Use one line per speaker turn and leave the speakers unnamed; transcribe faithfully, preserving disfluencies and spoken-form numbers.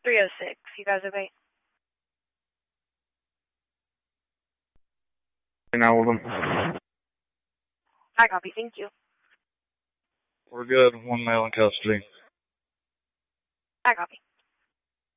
three oh six. You guys okay?
Now with them.
I copy. Thank you.
We're good. One male in custody.
I copy.